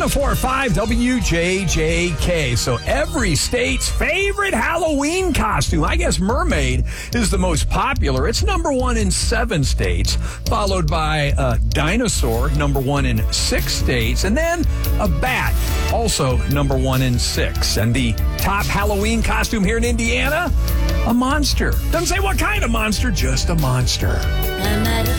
104.5 WJJK. So every state's favorite Halloween costume, I guess mermaid is the most popular. It's number one in 7 states, followed by a dinosaur, number one in 6 states, and then a bat, also number one in 6. And the top Halloween costume here in Indiana, a monster. Doesn't say what kind of monster, just a monster.